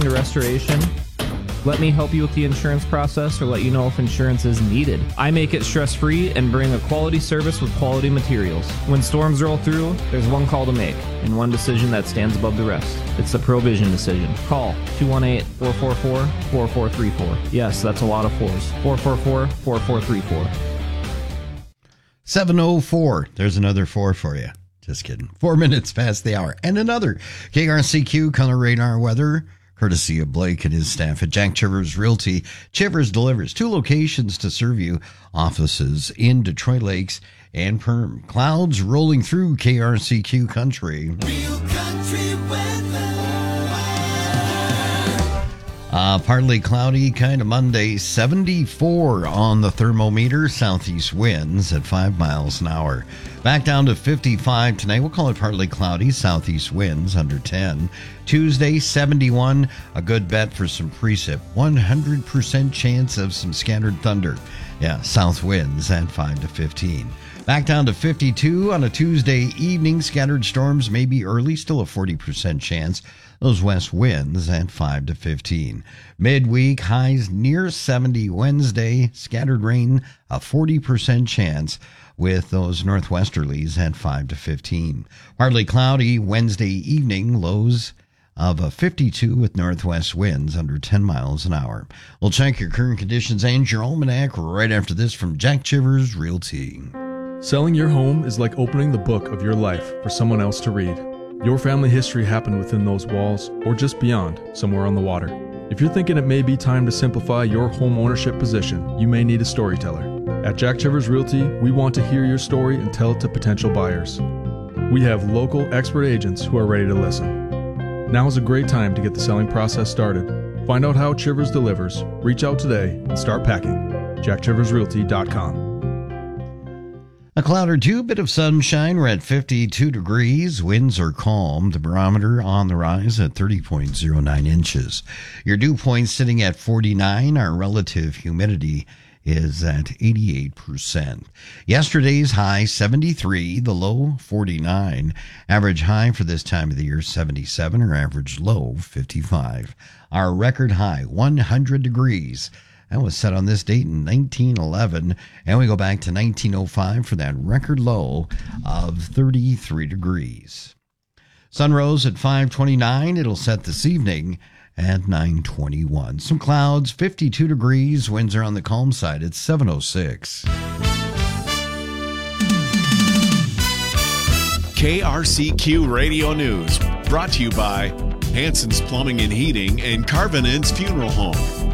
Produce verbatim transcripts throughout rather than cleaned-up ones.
to restoration? Let me help you with the insurance process or let you know if insurance is needed. I make it stress-free and bring a quality service with quality materials. When storms roll through, there's one call to make and one decision that stands above the rest. It's the Provision decision. Call two one eight, four four four, four four three four. Yes, that's a lot of fours. four four four, four four three four. seven oh four. There's another four for you. Just kidding. Four minutes past the hour. And another K R C Q Color Radar Weather, courtesy of Blake and his staff at Jack Chivers Realty. Chivers delivers two locations to serve you. Offices in Detroit Lakes and Perm. Clouds rolling through K R C Q country. Real country weather. Uh, partly cloudy, kind of Monday. seventy-four on the thermometer. Southeast winds at five miles an hour. Back down to fifty-five tonight. We'll call it partly cloudy. Southeast winds under ten. Tuesday, seventy-one. A good bet for some precip. one hundred percent chance of some scattered thunder. Yeah, south winds at five to fifteen. Back down to fifty-two on a Tuesday evening. Scattered storms may be early. Still a forty percent chance. Those west winds at five to fifteen. Midweek highs near seventy Wednesday. Scattered rain, a forty percent chance with those northwesterlies at five to fifteen. Partly cloudy Wednesday evening. Lows of a fifty-two with northwest winds under ten miles an hour. We'll check your current conditions and your almanac right after this from Jack Chivers Realty. Selling your home is like opening the book of your life for someone else to read. Your family history happened within those walls or just beyond, somewhere on the water. If you're thinking it may be time to simplify your home ownership position, you may need a storyteller. At Jack Chivers Realty, we want to hear your story and tell it to potential buyers. We have local expert agents who are ready to listen. Now is a great time to get the selling process started. Find out how Chivers delivers. Reach out today and start packing. jack chivers realty dot com. A cloud or two, bit of sunshine. We're at fifty-two degrees. Winds are calm. The barometer on the rise at thirty point oh nine inches. Your dew point sitting at forty-nine. Our relative humidity is at eighty-eight percent. Yesterday's high, seventy-three. The low, forty-nine. Average high for this time of the year, seventy-seven. Or average low, fifty-five. Our record high, one hundred degrees. That was set on this date in nineteen eleven, and we go back to nineteen oh five for that record low of thirty-three degrees. Sun rose at five twenty-nine. It'll set this evening at nine twenty-one. Some clouds, fifty-two degrees. Winds are on the calm side at seven oh six. K R C Q Radio News, brought to you by Hanson's Plumbing and Heating and Carvinen's Funeral Home.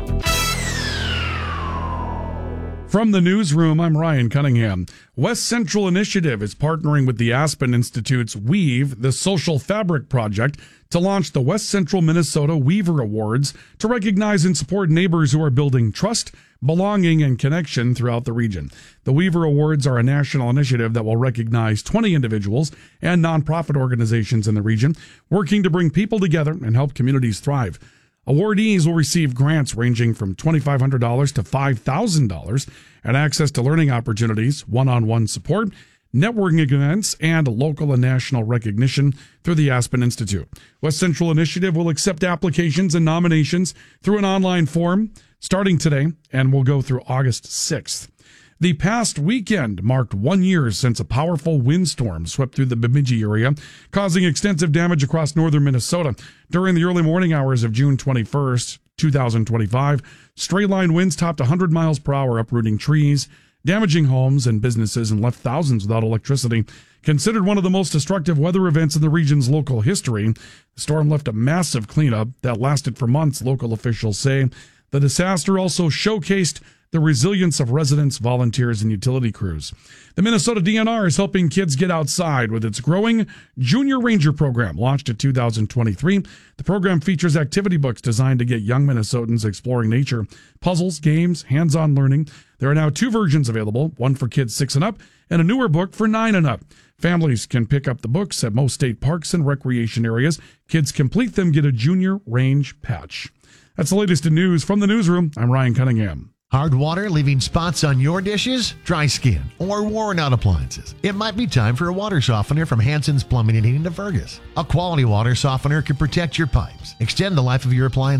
From the newsroom, I'm Ryan Cunningham. West Central Initiative is partnering with the Aspen Institute's Weave, the Social Fabric Project, to launch the West Central Minnesota Weaver Awards to recognize and support neighbors who are building trust, belonging, and connection throughout the region. The Weaver Awards are a national initiative that will recognize twenty individuals and nonprofit organizations in the region working to bring people together and help communities thrive. Awardees will receive grants ranging from twenty-five hundred dollars to five thousand dollars and access to learning opportunities, one-on-one support, networking events, and local and national recognition through the Aspen Institute. West Central Initiative will accept applications and nominations through an online form starting today and will go through August sixth. The past weekend marked one year since a powerful windstorm swept through the Bemidji area, causing extensive damage across northern Minnesota. During the early morning hours of June twenty-first, twenty twenty-five, straight-line winds topped one hundred miles per hour, uprooting trees, damaging homes and businesses, and left thousands without electricity. Considered one of the most destructive weather events in the region's local history, the storm left a massive cleanup that lasted for months, local officials say. The disaster also showcased the resilience of residents, volunteers, and utility crews. The Minnesota D N R is helping kids get outside with its growing Junior Ranger program, launched in two thousand twenty-three. The program features activity books designed to get young Minnesotans exploring nature, puzzles, games, hands-on learning. There are now two versions available, one for kids six and up, and a newer book for nine and up. Families can pick up the books at most state parks and recreation areas. Kids complete them get a Junior Range patch. That's the latest in news. From the newsroom, I'm Ryan Cunningham. Hard water leaving spots on your dishes, dry skin, or worn out appliances? It might be time for a water softener from Hanson's Plumbing and Heating of Fergus. A quality water softener can protect your pipes, extend the life of your appliance